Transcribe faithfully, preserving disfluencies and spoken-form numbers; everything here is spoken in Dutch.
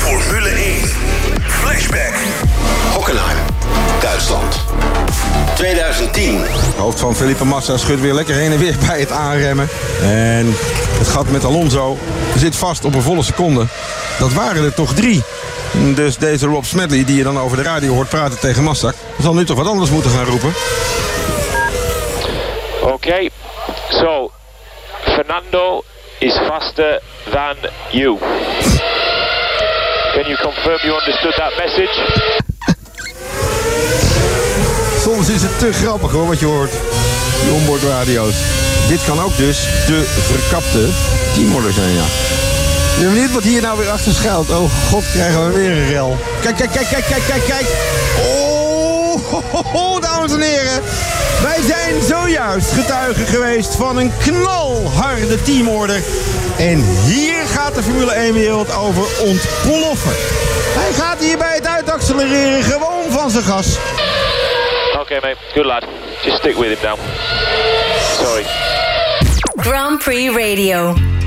Formule één. Flashback. Hockenheim, Duitsland. tweeduizend tien. Het hoofd van Felipe Massa schudt weer lekker heen en weer bij het aanremmen. En het gat met Alonso zit vast op een volle seconde. Dat waren er toch drie. Dus deze Rob Smedley, die je dan over de radio hoort praten tegen Massa, zal nu toch wat anders moeten gaan roepen. Oké, okay. So Fernando is faster than you. Can you confirm you understood that message? Soms is het te grappig hoor, wat je hoort. Die onboardradio's. Dit kan ook dus de verkapte teamorder zijn, ja. Ik ben benieuwd wat hier nou weer achter schuilt. Oh god, krijgen we weer een rel. Kijk, kijk, kijk, kijk, kijk, kijk, kijk. Oh, ho, ho, ho, dames en heren. Wij zijn zojuist getuigen geweest van een knalharde teamorder. En hier gaat de Formule één-wereld over ontploffen. Hij gaat hier bij het uitaccelereren gewoon van zijn gas. Oké, okay, mate. Good lad. Just stick with him now. Sorry. Grand Prix Radio.